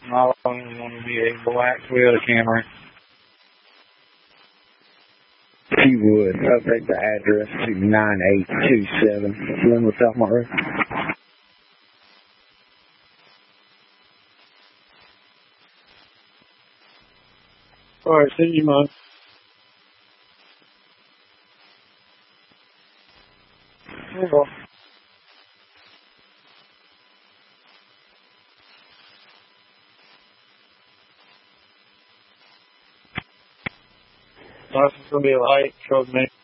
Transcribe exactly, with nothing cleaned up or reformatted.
All of them want to be a black Toyota Camry. If you would, update the address to nine eight two seven Linwood Southmont Road. All right, send you mine. Here you go. This is going to be a light, showed me.